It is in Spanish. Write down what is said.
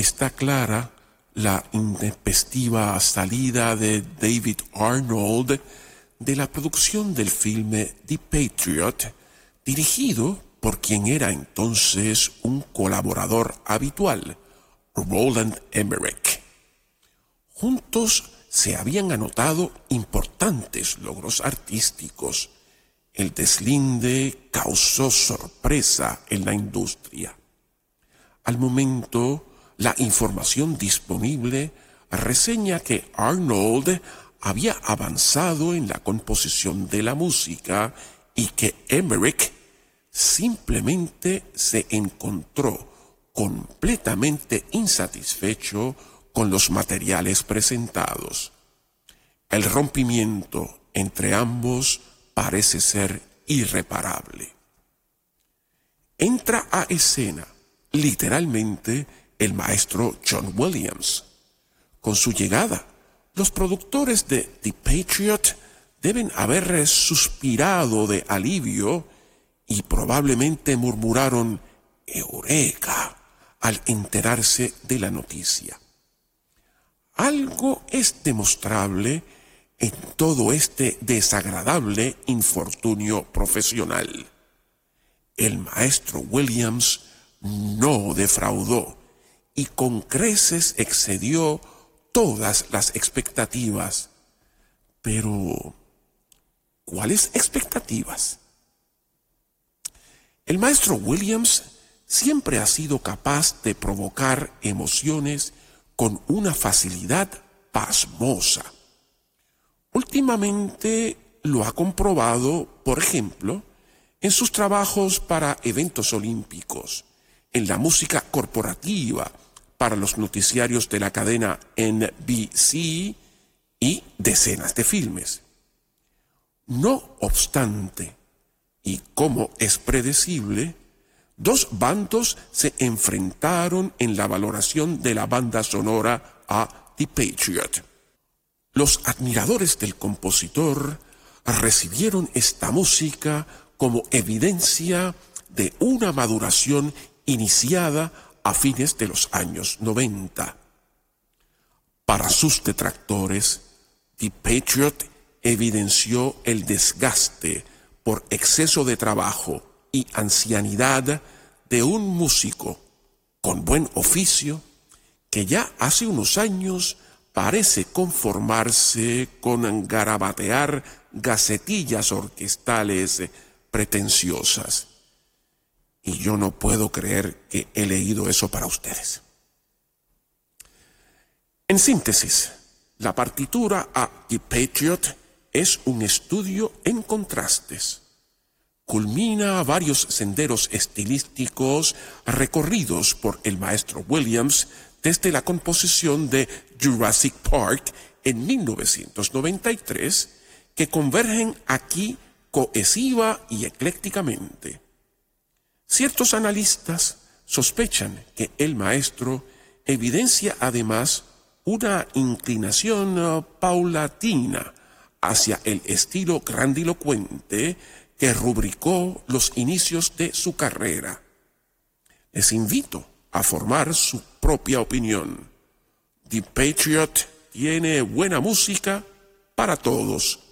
está clara la intempestiva salida de David Arnold de la producción del filme The Patriot, dirigido por quien era entonces un colaborador habitual, Roland Emmerich. Juntos se habían anotado importantes logros artísticos. El deslinde causó sorpresa en la industria. Al momento, la información disponible reseña que Arnold había avanzado en la composición de la música y que Emmerich simplemente se encontró completamente insatisfecho con los materiales presentados. El rompimiento entre ambos parece ser irreparable. Entra a escena, literalmente, el maestro John Williams. Con su llegada, los productores de The Patriot deben haber suspirado de alivio y probablemente murmuraron «Eureka» al enterarse de la noticia. Algo es demostrable en todo este desagradable infortunio profesional. El maestro Williams no defraudó y con creces excedió todas las expectativas. Pero, ¿cuáles expectativas? El maestro Williams siempre ha sido capaz de provocar emociones con una facilidad pasmosa. Últimamente lo ha comprobado, por ejemplo, en sus trabajos para eventos olímpicos, en la música corporativa, para los noticiarios de la cadena NBC y decenas de filmes. No obstante, y como es predecible, dos bandos se enfrentaron en la valoración de la banda sonora a The Patriot. Los admiradores del compositor recibieron esta música como evidencia de una maduración iniciada a fines de los años 90. Para sus detractores, The Patriot evidenció el desgaste por exceso de trabajo y ancianidad de un músico con buen oficio que ya hace unos años parece conformarse con garabatear gacetillas orquestales pretenciosas. Y yo no puedo creer que he leído eso para ustedes. En síntesis, la partitura a The Patriot es un estudio en contrastes. Culmina varios senderos estilísticos recorridos por el maestro Williams desde la composición de Jurassic Park en 1993, que convergen aquí cohesiva y eclécticamente. Ciertos analistas sospechan que el maestro evidencia además una inclinación paulatina hacia el estilo grandilocuente que rubricó los inicios de su carrera. Les invito a formar su propia opinión. The Patriot tiene buena música para todos.